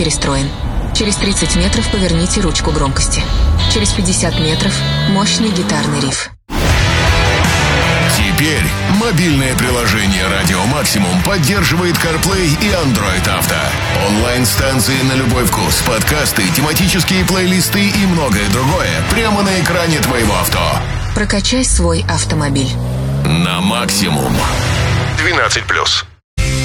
перестроен. Через 30 метров поверните ручку громкости. Через 50 метров мощный гитарный риф. Теперь мобильное приложение «Радио Максимум» поддерживает CarPlay и Android Auto. Онлайн-станции на любой вкус, подкасты, тематические плейлисты и многое другое прямо на экране твоего авто. Прокачай свой автомобиль. На максимум. 12+.